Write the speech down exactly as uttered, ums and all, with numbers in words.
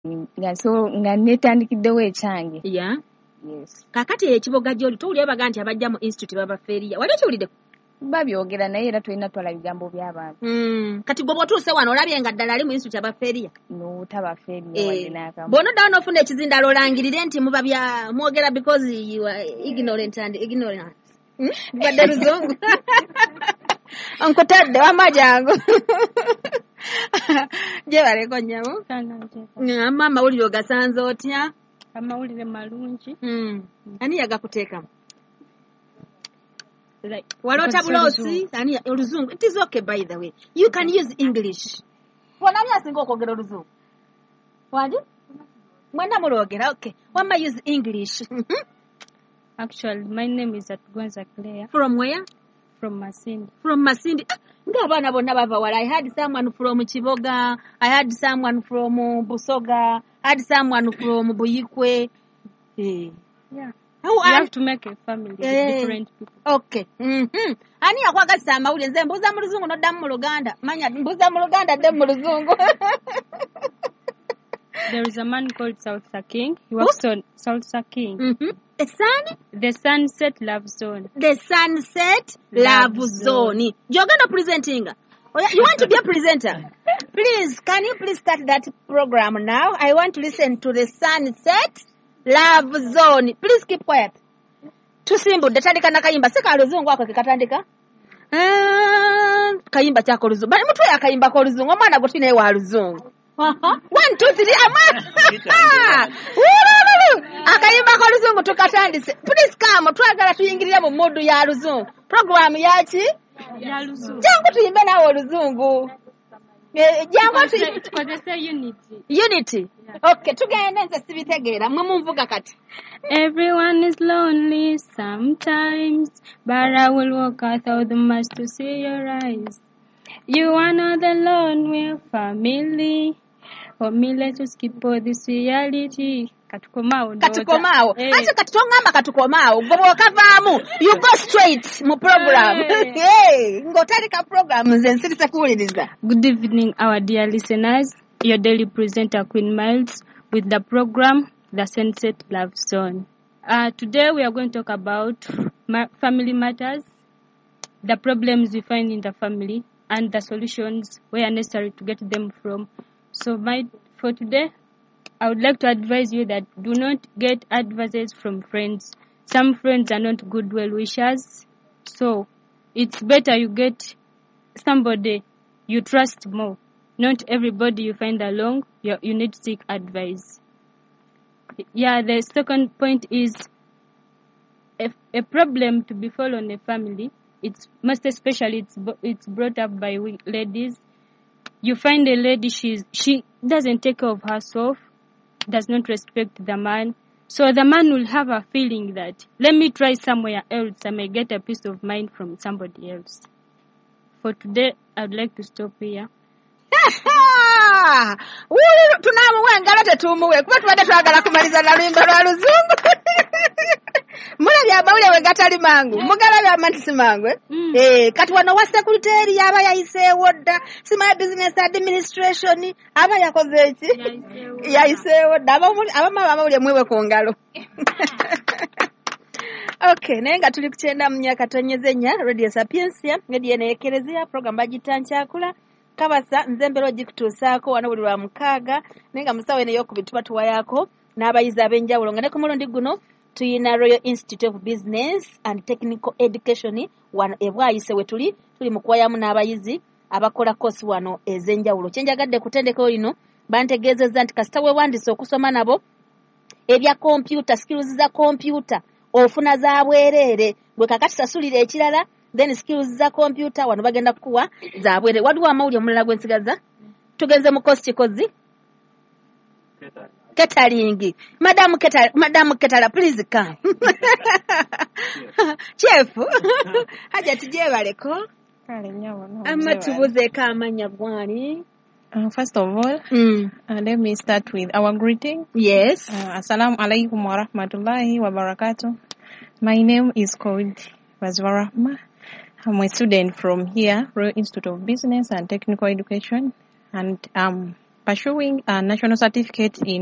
nga so nga netandikiddewo ekyange. Yeah. Yes. Kakati ekiboga gy'oli tuwulira baga nti abajja mu institute baba feeriya. Wali okiwulidde? Babyogera naye era tulina twala bigambo by'abantu. Mm. Kati gwe bw'otuuse wano olabye nga ddala ali mu institute aba feeriya? No, taba feeriya wadde n'akamu. Bw'onoddawo n'ofuna ekizindalo olangirire nti muba bya mwogera because you are ignorant and ignorant. Badde luzungu. Nkutadde wamma jangu. Gye baleko nnyabo. Amma amawulire ogasanze otya? Amawulire malungi. Mm. Ani yagakuteekamu? Like, Walota bulosi, ani oluzungu. It is okay by the way. You can use English. Wanani asinga okwogera oluzungu? Wadi? Mwenda mulogera, okay. Wama use English. Actually, my name is Atgonza Claire. From where? From Masindi. From Masindi. Ng'abaana bonna bava wala. I had someone from Kiboga. I had someone from Busoga. I had someone from Buyikwe. Hey. Yeah. How you have to make a family hey. with different people. Okay. Mm-hmm. Ani yakwagasa amawulire nze mbuuza mu luzungu n'oddamu mu Luganda. Manya mbuuza mu Luganda dde mu luzungu. There is a man called Salsa King. He works Who? on Salsa King. Mm-hmm. The sun? The Sunset Love Zone. The Sunset Love, Love Zone. Zone. You're going to presenting. Oh, yeah. You want to be a presenter? Please, can you please start that program now? I want to listen to the Sunset Love Zone. Please keep quiet. Tusimbudde tandika na kayimba. Seka luzungu wako kikatandika. Ah, kayimba chako luzungu. Bali mtu ya kayimba ko luzungu. Omwana gwe tine wa luzungu. Uh-huh. One, two, three, ama. Akayimba ko luzungu tukatandise. Please come, twagala tuyingirire mu modu ya luzungu. Program yaki? Ya luzungu. Jangu tuyimbe nawo oluzungu. Eh, jangu tukozese unity. Unity. Yeah. Okay, tugende nze sibitegeera mwe munvuga kati. Everyone is lonely sometimes, but I will walk out of the mask to see your eyes. You are not alone, we're family. For me, let's just keep all this reality. Katukomao. Katukomao. Hey. Acha katutongamba katukomao. Gobo kavaamu. You go straight mu program. Hey. Hey. Ngotandika program nze nsirisa kuwuliriza. Good evening, our dear listeners. Your daily presenter, Queen Miles, with the program, The Sunset Love Zone. Uh, today we are going to talk about ma- family matters, the problems we find in the family, and the solutions where necessary to get them from. So my, for today, I would like to advise you that do not get advices from friends. Some friends are not good well-wishers. So it's better you get somebody you trust more. Not everybody you find along, you, you need to seek advice. Yeah, the second point is a, a problem to befall on a family. It's most especially it's it's brought up by ladies. You find a lady, she's she doesn't take care of herself, does not respect the man. So the man will have a feeling that let me try somewhere else, I may get a peace of mind from somebody else. For today, I'd like to stop here. Wulu tunamuwe ngalo tetumuwe kuba tubadde twagala kumaliza na luyimba lwa luzungu. Mulabye amawulire we gatali mangu mugalabye amantisi mangu eh? mm. Eh, kati wano wa secretary aba yayiseewo dda Small Business Administration aba yakoze eki yayiseewo dda abamala amawulire mwewe ku ngalo. Okay, naye nga tuli ku kyenda mu myaka tonyeze nnya Radio Sapiensia ng'ediye neekerezea program bagitankyakula kabasa nze mbero gikutuusaako wano buli lwa mukaaga naye nga musawo eno ey'okubiri tuba yako n'abayizi ab'enjawulo nga ne ku mulundi guno tuyina Royal Institute of Business and Technical Education wano ebwayise we tuli tuli mu kuwayamu n'abayizi abakola kosi wano ez'enjawulo. Kyenjagadde kutendekero lino bantegeezezza nti kasita weewandise okusoma nabo ebya computer skills za computer ofuna za bwereere gwe kakati sasulira ekirala then skills za computer wano bagenda kuwa za bwereere. Waliwo amawulire omulala gwensigaza tugenze mu kosi kikozi Catering. Madam Ketala, Madam Ketala, please come. Chef. Haja tuje baleko. Kale nyawo no. Amma tubuze ka amanya gwani. Uh, first of all, mm. uh, let me start with our greeting. Yes. Uh, Assalamu alaikum wa rahmatullahi wa barakatuh. My name is called Bazwa Rahma. I'm a student from here, Royal Institute of Business and Technical Education, and I'm pursuing a national certificate in